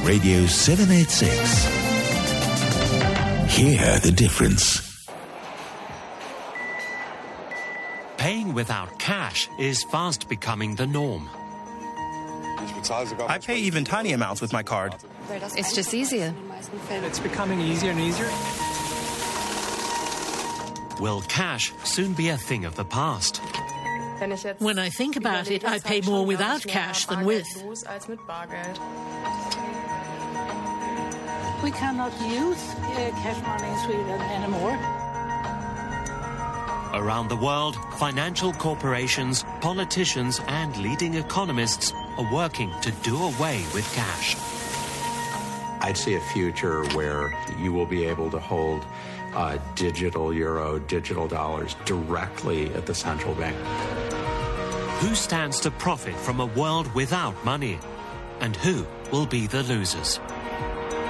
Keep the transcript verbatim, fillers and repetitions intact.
Radio seven eighty-six. Hear the difference. Paying without cash is fast becoming the norm. I pay even tiny amounts with my card. It's just easier. It's becoming easier and easier. Will cash soon be a thing of the past? When I think about it, I pay more without cash than with. We cannot use uh, cash money in Sweden anymore. Around the world, financial corporations, politicians, and leading economists are working to do away with cash. I'd see a future where you will be able to hold uh, digital euro, digital dollars directly at the central bank. Who stands to profit from a world without money? And who will be the losers?